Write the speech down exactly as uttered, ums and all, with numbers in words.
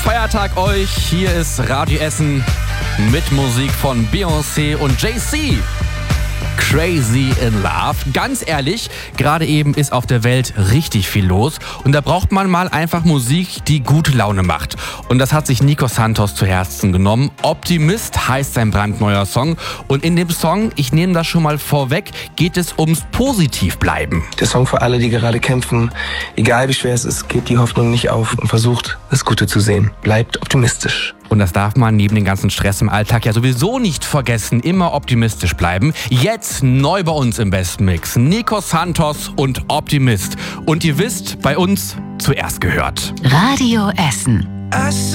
Feiertag euch. Hier ist Radio Essen mit Musik von Beyoncé und Jay-Z. Crazy in Love. Ganz ehrlich, gerade eben ist auf der Welt richtig viel los und da braucht man mal einfach Musik, die gute Laune macht. Und das hat sich Nico Santos zu Herzen genommen. Optimist heißt sein brandneuer Song und in dem Song, ich nehme das schon mal vorweg, geht es ums Positivbleiben. Der Song für alle, die gerade kämpfen, egal wie schwer es ist, gebt die Hoffnung nicht auf und versucht, das Gute zu sehen. Bleibt optimistisch. Und das darf man neben dem ganzen Stress im Alltag ja sowieso nicht vergessen. Immer optimistisch bleiben. Jetzt neu bei uns im Besten Mix. Nico Santos und Optimist. Und ihr wisst, bei uns zuerst gehört. Radio Essen.